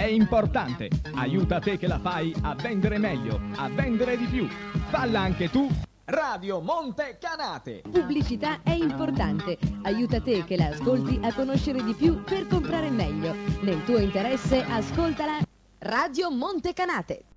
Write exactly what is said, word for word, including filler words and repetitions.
importante. Aiuta te che la fai a vendere meglio, a vendere di più. Falla anche tu. Radio Monte Canate. Pubblicità è importante. Aiuta te che la ascolti a conoscere di più per comprare meglio. Nel tuo interesse, ascoltala. Radio Monte Canate.